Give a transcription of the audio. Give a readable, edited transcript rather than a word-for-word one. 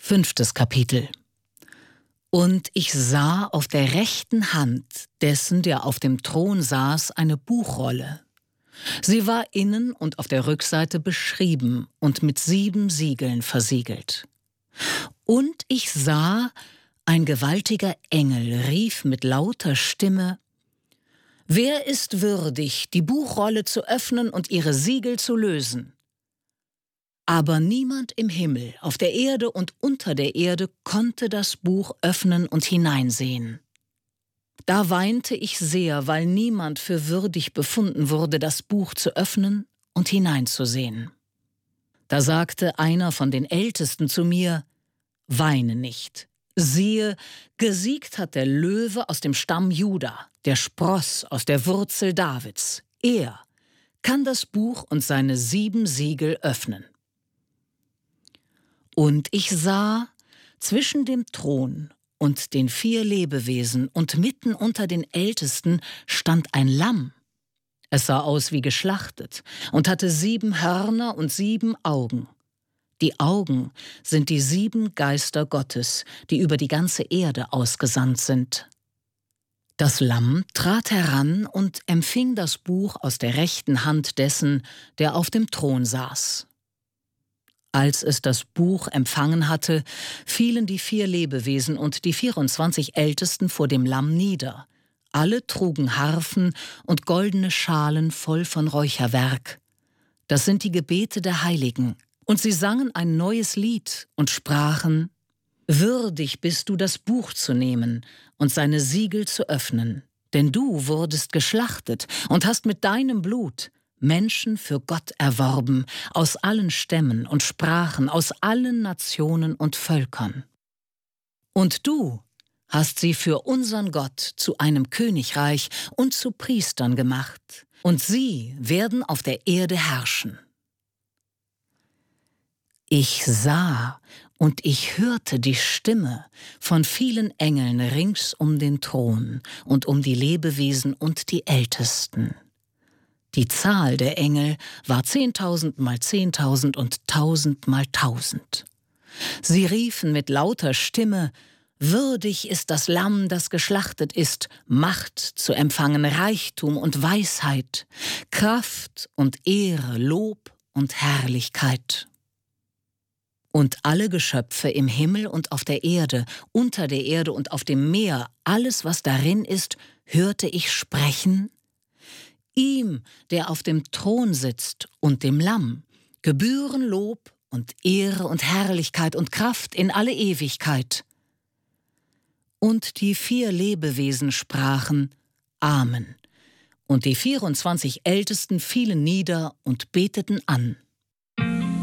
5. Kapitel. Und ich sah auf der rechten Hand dessen, der auf dem Thron saß, eine Buchrolle. Sie war innen und auf der Rückseite beschrieben und mit 7 Siegeln versiegelt. Und ich sah, ein gewaltiger Engel rief mit lauter Stimme: Wer ist würdig, die Buchrolle zu öffnen und ihre Siegel zu lösen? Aber niemand im Himmel, auf der Erde und unter der Erde konnte das Buch öffnen und hineinsehen. Da weinte ich sehr, weil niemand für würdig befunden wurde, das Buch zu öffnen und hineinzusehen. Da sagte einer von den Ältesten zu mir: Weine nicht. Siehe, gesiegt hat der Löwe aus dem Stamm Juda, der Spross aus der Wurzel Davids. Er kann das Buch und seine 7 Siegel öffnen. Und ich sah zwischen dem Thron und den 4 Lebewesen und mitten unter den Ältesten stand ein Lamm. Es sah aus wie geschlachtet und hatte 7 Hörner und 7 Augen. Die Augen sind die 7 Geister Gottes, die über die ganze Erde ausgesandt sind. Das Lamm trat heran und empfing das Buch aus der rechten Hand dessen, der auf dem Thron saß. Als es das Buch empfangen hatte, fielen die 4 Lebewesen und die 24 Ältesten vor dem Lamm nieder. Alle trugen Harfen und goldene Schalen voll von Räucherwerk. Das sind die Gebete der Heiligen. Und sie sangen ein neues Lied und sprachen: Würdig bist du, das Buch zu nehmen und seine Siegel zu öffnen. Denn du wurdest geschlachtet und hast mit deinem Blut Menschen für Gott erworben, aus allen Stämmen und Sprachen, aus allen Nationen und Völkern. Und du hast sie für unseren Gott zu einem Königreich und zu Priestern gemacht, und sie werden auf der Erde herrschen. Ich sah und ich hörte die Stimme von vielen Engeln rings um den Thron und um die Lebewesen und die Ältesten. Die Zahl der Engel war 10.000 mal 10.000 und 1.000 mal 1.000. Sie riefen mit lauter Stimme: Würdig ist das Lamm, das geschlachtet ist, Macht zu empfangen, Reichtum und Weisheit, Kraft und Ehre, Lob und Herrlichkeit. Und alle Geschöpfe im Himmel und auf der Erde, unter der Erde und auf dem Meer, alles, was darin ist, hörte ich sprechen: Ihm, der auf dem Thron sitzt, und dem Lamm, gebühren Lob und Ehre und Herrlichkeit und Kraft in alle Ewigkeit. Und die 4 Lebewesen sprachen: Amen. Und die 24 Ältesten fielen nieder und beteten an.